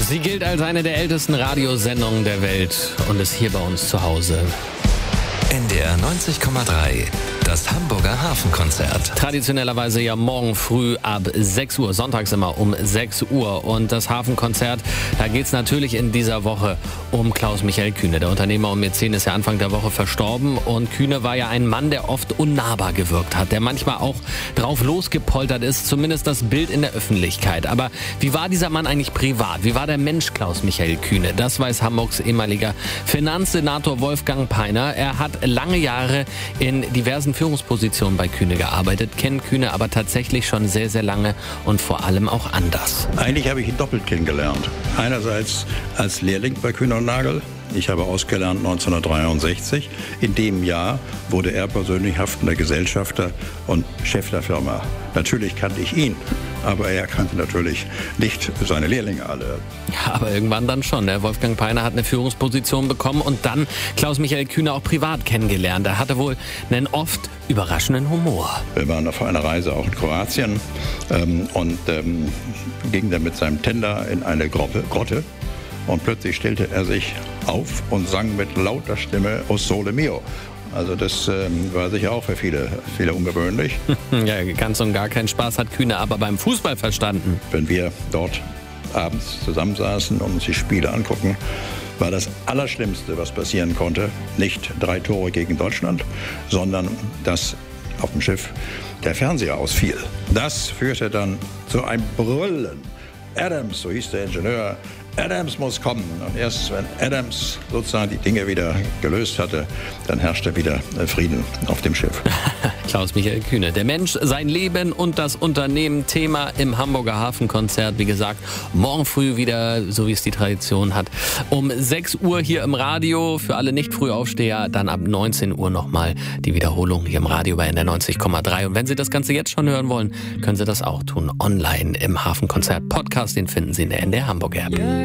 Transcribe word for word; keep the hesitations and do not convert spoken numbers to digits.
Sie gilt als eine der ältesten Radiosendungen der Welt und ist hier bei uns zu Hause. N D R neunzig Komma drei, das Hamburger Hafenkonzert. Traditionellerweise ja morgen früh ab sechs Uhr, sonntags immer um sechs Uhr. Und das Hafenkonzert, da geht es natürlich in dieser Woche um Klaus-Michael Kühne. Der Unternehmer um Mäzen ist ja Anfang der Woche verstorben. Und Kühne war ja ein Mann, der oft unnahbar gewirkt hat, der manchmal auch drauf losgepoltert ist, zumindest das Bild in der Öffentlichkeit. Aber wie war dieser Mann eigentlich privat? Wie war der Mensch Klaus-Michael Kühne? Das weiß Hamburgs ehemaliger Finanzsenator Wolfgang Peiner. Er hat lange Jahre in diversen Führungspositionen bei Kühne gearbeitet, kennt Kühne aber tatsächlich schon sehr, sehr lange und vor allem auch anders. Eigentlich habe ich ihn doppelt kennengelernt. Einerseits als Lehrling bei Kühne und Nagel. Ich habe ausgelernt neunzehnhundertdreiundsechzig. In dem Jahr wurde er persönlich haftender Gesellschafter und Chef der Firma. Natürlich kannte ich ihn, aber er kannte natürlich nicht seine Lehrlinge alle. Ja, aber irgendwann dann schon. Der Wolfgang Peiner hat eine Führungsposition bekommen und dann Klaus-Michael Kühne auch privat kennengelernt. Er hatte wohl einen oft überraschenden Humor. Wir waren auf einer Reise auch in Kroatien ähm, und ähm, ging dann mit seinem Tender in eine Grotte. Grotte. Und plötzlich stellte er sich auf und sang mit lauter Stimme O Sole Mio. Also das ähm, war sicher auch für viele, viele ungewöhnlich. Ja, ganz und gar keinen Spaß hat Kühne aber beim Fußball verstanden. Wenn wir dort abends zusammensaßen und uns die Spiele angucken, war das Allerschlimmste, was passieren konnte, nicht drei Tore gegen Deutschland, sondern dass auf dem Schiff der Fernseher ausfiel. Das führte dann zu einem Brüllen. Adams, so hieß der Ingenieur, Adams muss kommen. Und erst wenn Adams sozusagen die Dinge wieder gelöst hatte, dann herrschte wieder Frieden auf dem Schiff. Klaus-Michael Kühne, der Mensch, sein Leben und das Unternehmen, Thema im Hamburger Hafenkonzert. Wie gesagt, morgen früh wieder, so wie es die Tradition hat, um sechs Uhr hier im Radio. Für alle Nicht-Frühaufsteher dann ab neunzehn Uhr nochmal die Wiederholung hier im Radio bei N D R neunzig Komma drei. Und wenn Sie das Ganze jetzt schon hören wollen, können Sie das auch tun. Online im Hafenkonzert Podcast, den finden Sie in der N D R Hamburg App.